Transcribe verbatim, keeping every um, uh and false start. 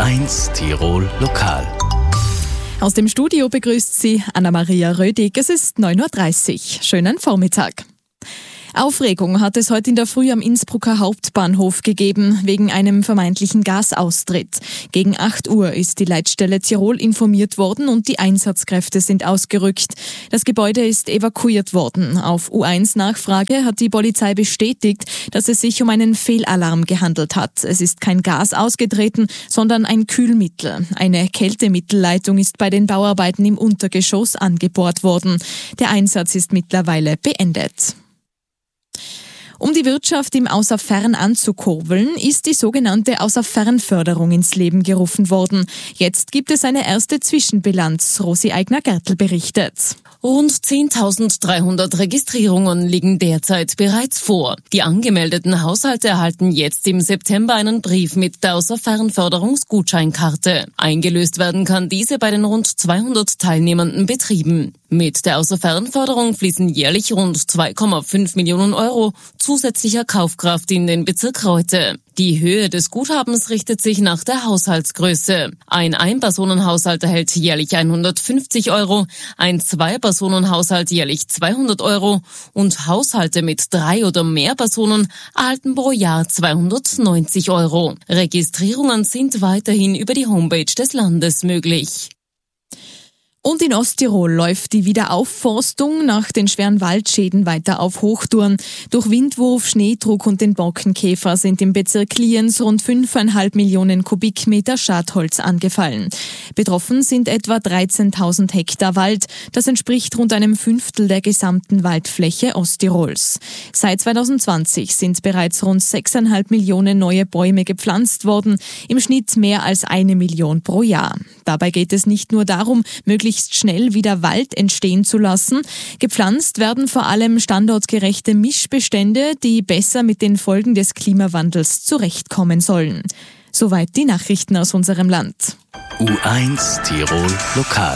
eins Tirol Lokal. Aus dem Studio begrüßt Sie Anna-Maria Rödig. Es ist neun Uhr dreißig. Schönen Vormittag. Aufregung hat es heute in der Früh am Innsbrucker Hauptbahnhof gegeben, wegen einem vermeintlichen Gasaustritt. Gegen acht Uhr ist die Leitstelle Tirol informiert worden und die Einsatzkräfte sind ausgerückt. Das Gebäude ist evakuiert worden. Auf U eins Nachfrage hat die Polizei bestätigt, dass es sich um einen Fehlalarm gehandelt hat. Es ist kein Gas ausgetreten, sondern ein Kühlmittel. Eine Kältemittelleitung ist bei den Bauarbeiten im Untergeschoss angebohrt worden. Der Einsatz ist mittlerweile beendet. Um die Wirtschaft im Außerfern anzukurbeln, ist die sogenannte Außerfernförderung ins Leben gerufen worden. Jetzt gibt es eine erste Zwischenbilanz. Rosi Eigner-Gertl berichtet. Rund zehntausenddreihundert Registrierungen liegen derzeit bereits vor. Die angemeldeten Haushalte erhalten jetzt im September einen Brief mit der Außerfernförderungsgutscheinkarte. Eingelöst werden kann diese bei den rund zweihundert teilnehmenden Betrieben. Mit der Außerfernförderung fließen jährlich rund zwei Komma fünf Millionen Euro zusätzlicher Kaufkraft in den Bezirk Reute. Die Höhe des Guthabens richtet sich nach der Haushaltsgröße. Ein Ein-Personen-Haushalt erhält jährlich hundertfünfzig Euro, ein Zwei-Personen-Haushalt jährlich zweihundert Euro und Haushalte mit drei oder mehr Personen erhalten pro Jahr zweihundertneunzig Euro. Registrierungen sind weiterhin über die Homepage des Landes möglich. Und in Osttirol läuft die Wiederaufforstung nach den schweren Waldschäden weiter auf Hochtouren. Durch Windwurf, Schneedruck und den Borkenkäfer sind im Bezirk Lienz rund fünfeinhalb Millionen Kubikmeter Schadholz angefallen. Betroffen sind etwa dreizehntausend Hektar Wald. Das entspricht rund einem Fünftel der gesamten Waldfläche Osttirols. Seit zweitausendzwanzig sind bereits rund sechseinhalb Millionen neue Bäume gepflanzt worden, im Schnitt mehr als eine Million pro Jahr. Dabei geht es nicht nur darum, möglichst schnell wieder Wald entstehen zu lassen. Gepflanzt werden vor allem standortgerechte Mischbestände, die besser mit den Folgen des Klimawandels zurechtkommen sollen. Soweit die Nachrichten aus unserem Land. U eins Tirol Lokal.